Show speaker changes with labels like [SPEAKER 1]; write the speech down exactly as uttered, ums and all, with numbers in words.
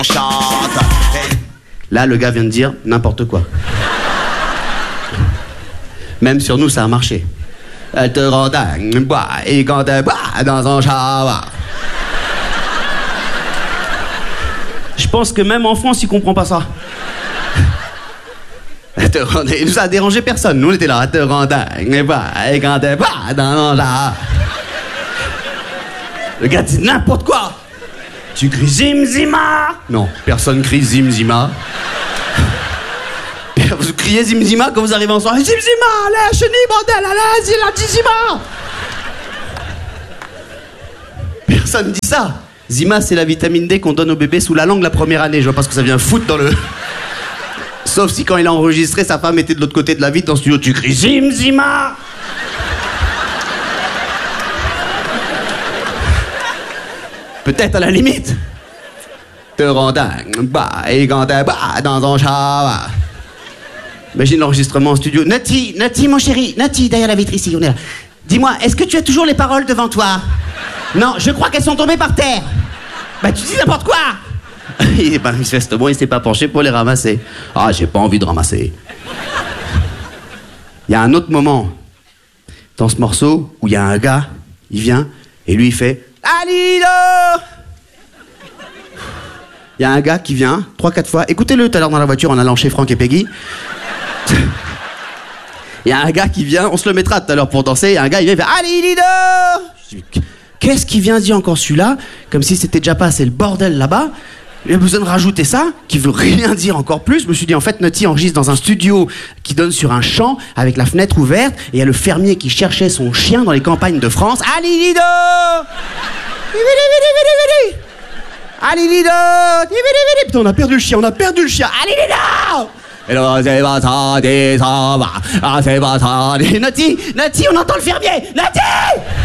[SPEAKER 1] chante.
[SPEAKER 2] Là, le gars vient de dire n'importe quoi. Même sur nous, ça a marché. Elle te rend dingue, bois, et quand elle boit dans son shower. Je pense que même en France, il comprend pas ça. Elle te rend dingue. Ça a dérangé personne. Nous, on était là. Elle te rend dingue, et bois, et quand elle boit dans son shower. Le gars dit n'importe quoi. Tu cries Zim Zima. Non, personne crie Zim Zima. Vous criez Zim Zima quand vous arrivez en soirée. Zim Zima, la chenille, bordel, allez, zim la Zima. Personne dit ça. Zima, c'est la vitamine D qu'on donne au bébé sous la langue la première année. Je vois pas ce que ça vient foutre dans le... Sauf si quand il a enregistré, sa femme était de l'autre côté de la vitre dans le studio. Tu cries Zim Zima. Peut-être à la limite. Te rend dingue, bah, et quand t'es bah, dans ton shower. Imagine l'enregistrement en studio. Nati, Nati, mon chéri, Nati, derrière la vitre ici, on est là. Dis-moi, est-ce que tu as toujours les paroles devant toi? Non, je crois qu'elles sont tombées par terre. Bah, tu dis n'importe quoi. Et ben, manifestement, il s'est pas penché pour les ramasser. Ah, j'ai pas envie de ramasser. Il y a un autre moment dans ce morceau où il y a un gars, il vient, et lui, il fait Alido. Il y a un gars qui vient, trois, quatre fois. Écoutez-le tout à l'heure dans la voiture en allant chez Franck et Peggy. Il y a un gars qui vient, on se le mettra tout à l'heure pour danser. Il y a un gars, il vient, il fait Alido. Qu'est-ce qu'il vient dire encore celui-là? Comme si c'était déjà pas assez le bordel là-bas. Il a besoin de rajouter ça, qui veut rien dire encore plus. Je me suis dit, en fait, Nati enregistre dans un studio qui donne sur un champ, avec la fenêtre ouverte, et il y a le fermier qui cherchait son chien dans les campagnes de France. Alido. Alido. Putain, on a perdu le chien, on a perdu le chien. Alido. Et là, c'est pas ça, ça va. Ah, c'est pas ça. Nati, Nati, on entend le fermier. Nati.